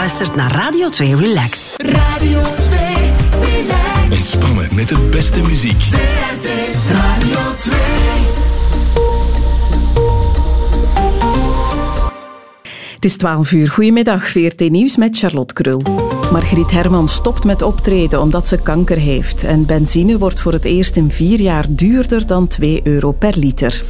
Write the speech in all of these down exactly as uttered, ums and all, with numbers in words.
luistert naar Radio twee Relax. Radio twee Relax. Ontspannen met de beste muziek. V R T Radio twee. Het is twaalf uur. Goedemiddag, V R T Nieuws met Charlotte Krul. Margriet Hermans stopt met optreden omdat ze kanker heeft. En benzine wordt voor het eerst in vier jaar duurder dan twee euro per liter.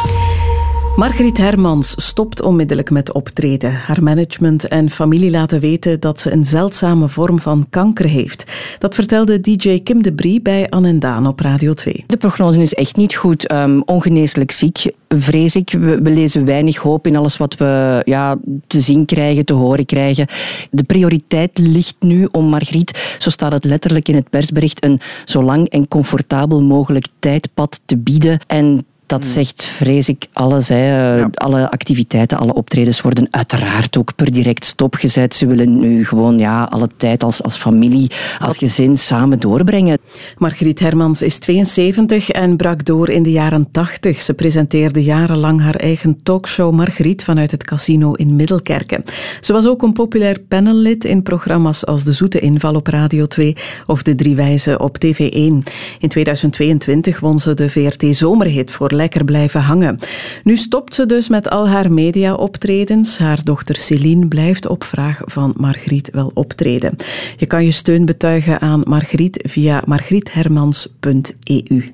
Margriet Hermans stopt onmiddellijk met optreden. Haar management en familie laten weten dat ze een zeldzame vorm van kanker heeft. Dat vertelde D J Kim de Brie bij Anne en Daan op Radio twee. De prognose is echt niet goed. Um, ongeneeslijk ziek, vrees ik. We, we lezen weinig hoop in alles wat we ja, te zien krijgen, te horen krijgen. De prioriteit ligt nu om Margriet, zo staat het letterlijk in het persbericht, een zo lang en comfortabel mogelijk tijdpad te bieden. En dat zegt, vrees ik, alles. Hè. Ja. Alle activiteiten, alle optredens worden uiteraard ook per direct stopgezet. Ze willen nu gewoon ja, alle tijd als, als familie, als gezin samen doorbrengen. Margriet Hermans is tweeënzeventig en brak door in de jaren tachtig. Ze presenteerde jarenlang haar eigen talkshow Margriet vanuit het casino in Middelkerken. Ze was ook een populair panellid in programma's als De Zoete Inval op Radio twee of De Drie Wijzen op T V één. In tweeduizend tweeëntwintig won ze de V R T Zomerhit voor Lekker Blijven Hangen. Nu stopt ze dus met al haar media-optredens. Haar dochter Céline blijft op vraag van Margriet wel optreden. Je kan je steun betuigen aan Margriet via margriethermans punt e u.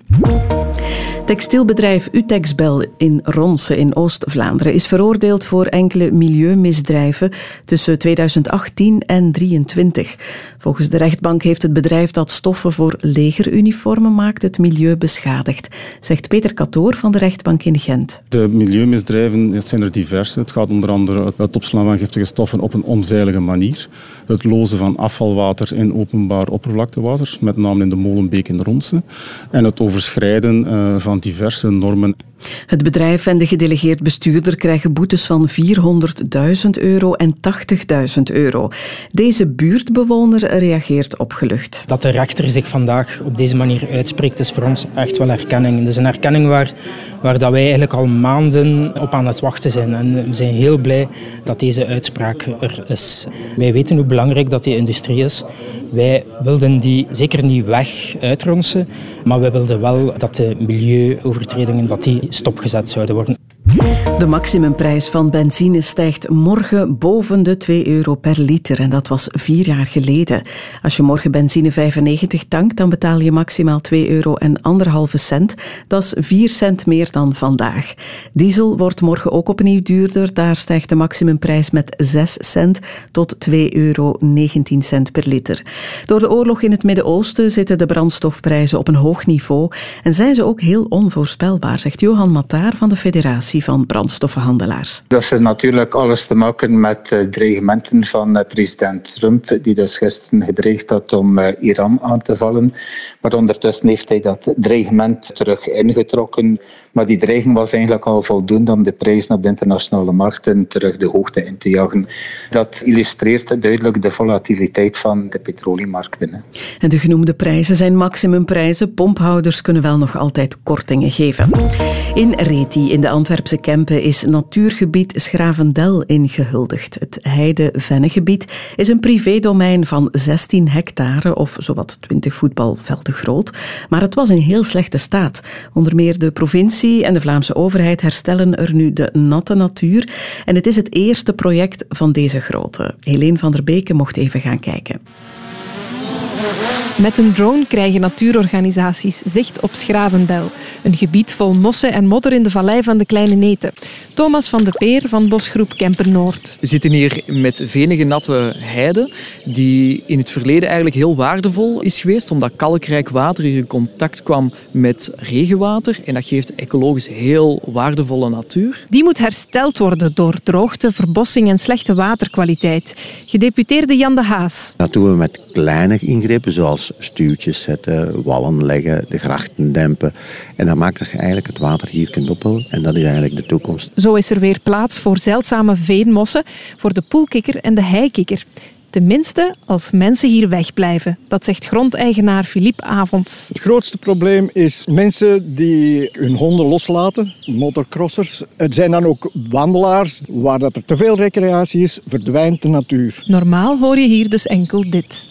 Textielbedrijf Utexbel in Ronse in Oost-Vlaanderen is veroordeeld voor enkele milieumisdrijven tussen tweeduizend achttien en drieëntwintig. Volgens de rechtbank heeft het bedrijf dat stoffen voor legeruniformen maakt het milieu beschadigd, zegt Peter Katoor van de rechtbank in Gent. De milieumisdrijven het zijn er diverse. Het gaat onder andere het opslaan van giftige stoffen op een onveilige manier, het lozen van afvalwater in openbaar oppervlaktewater, met name in de Molenbeek in Ronse, en het overschrijden uh, van diverse normen. Het bedrijf en de gedelegeerd bestuurder krijgen boetes van vierhonderdduizend euro en tachtigduizend euro. Deze buurtbewoner reageert opgelucht. Dat de rechter zich vandaag op deze manier uitspreekt is voor ons echt wel herkenning. Het is een herkenning waar, waar dat wij eigenlijk al maanden op aan het wachten zijn. En we zijn heel blij dat deze uitspraak er is. Wij weten hoe belangrijk dat die industrie is. Wij wilden die zeker niet weg uitronsen, maar wij wilden wel dat de milieuovertredingen dat die stopgezet zouden worden. De maximumprijs van benzine stijgt morgen boven de twee euro per liter. En dat was vier jaar geleden. Als je morgen benzine vijfennegentig tankt, dan betaal je maximaal twee euro en anderhalve cent. Dat is vier cent meer dan vandaag. Diesel wordt morgen ook opnieuw duurder. Daar stijgt de maximumprijs met zes cent tot twee euro negentien cent per liter. Door de oorlog in het Midden-Oosten zitten de brandstofprijzen op een hoog niveau. En zijn ze ook heel onvoorspelbaar, zegt Johan Mataar van de Federatie van brandstoffenhandelaars. Dat heeft natuurlijk alles te maken met uh, dreigementen van uh, president Trump, die dus gisteren gedreigd had om uh, Iran aan te vallen. Maar ondertussen heeft hij dat dreigement terug ingetrokken. Maar die dreiging was eigenlijk al voldoende om de prijzen op de internationale markten terug de hoogte in te jagen. Dat illustreert duidelijk de volatiliteit van de petroleummarkten. Hè. En de genoemde prijzen zijn maximumprijzen. Pomphouders kunnen wel nog altijd kortingen geven. In Reti, in de Antwerpse Kempen, is natuurgebied Schravendel ingehuldigd. Het Heide-Vennegebied is een privédomein van zestien hectare, of zowat twintig voetbalvelden groot. Maar het was in heel slechte staat. Onder meer de provincie en de Vlaamse overheid herstellen er nu de natte natuur. En het is het eerste project van deze grootte. Helene van der Beke mocht even gaan kijken. Met een drone krijgen natuurorganisaties zicht op Schravendel. Een gebied vol mossen en modder in de vallei van de Kleine Neten. Thomas van de Peer van bosgroep Kempen Noord. We zitten hier met venige natte heide, die in het verleden eigenlijk heel waardevol is geweest, omdat kalkrijk water hier in contact kwam met regenwater. En dat geeft ecologisch heel waardevolle natuur. Die moet hersteld worden door droogte, verbossing en slechte waterkwaliteit. Gedeputeerde Jan de Haas. Dat doen we met kleine ingrepen, zoals stuwtjes zetten, wallen leggen, de grachten dempen. En dat maakt dat je eigenlijk het water hier kunt ophouden. En dat is eigenlijk de toekomst. Zo is er weer plaats voor zeldzame veenmossen, voor de poelkikker en de heikikker. Tenminste, als mensen hier wegblijven. Dat zegt grondeigenaar Philippe Avonds. Het grootste probleem is mensen die hun honden loslaten, motocrossers. Het zijn dan ook wandelaars. Waar dat er te veel recreatie is, verdwijnt de natuur. Normaal hoor je hier dus enkel dit.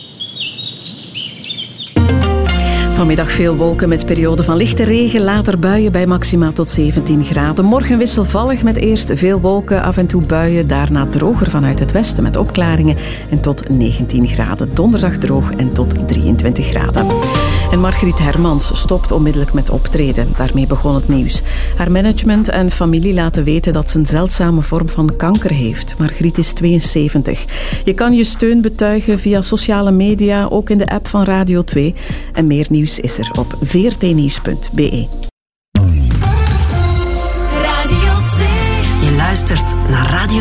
Vanmiddag veel wolken met perioden van lichte regen, later buien bij maxima tot zeventien graden. Morgen wisselvallig met eerst veel wolken, af en toe buien, daarna droger vanuit het westen met opklaringen en tot negentien graden. Donderdag droog en tot drieëntwintig graden. En Margriet Hermans stopt onmiddellijk met optreden. Daarmee begon het nieuws. Haar management en familie laten weten dat ze een zeldzame vorm van kanker heeft. Margriet is tweeënzeventig. Je kan je steun betuigen via sociale media, ook in de app van Radio twee. En meer nieuws is er op v r t nieuws punt b e. Radio twee. Je luistert naar Radio